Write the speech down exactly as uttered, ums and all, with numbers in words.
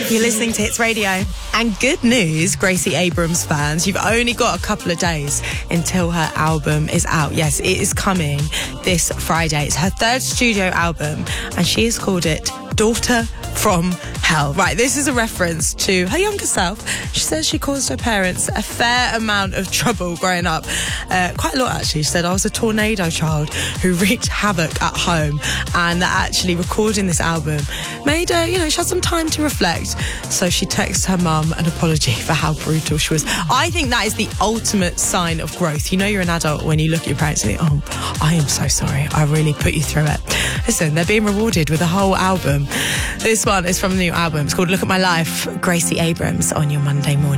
You're listening to Hits Radio. And good news, Gracie Abrams fans, you've only got a couple of days until her album is out. Yes, it is coming this Friday. It's her third studio album, and she has called it Daughter from Hell. Right, this is a reference to her younger self. She says she caused her parents a fair amount of trouble growing up. Uh, quite a lot, actually. She said, I was a tornado child who wreaked havoc at home, and that actually recording this album made her, you know, she had some time to reflect. So she texted her mum an apology for how brutal she was. I think that is the ultimate sign of growth. You know you're an adult when you look at your parents and think, oh, I am so sorry. I really put you through it. Listen, they're being rewarded with a whole album. This one is from the new album. It's called Look at My Life. Gracie Abrams on your Monday morning.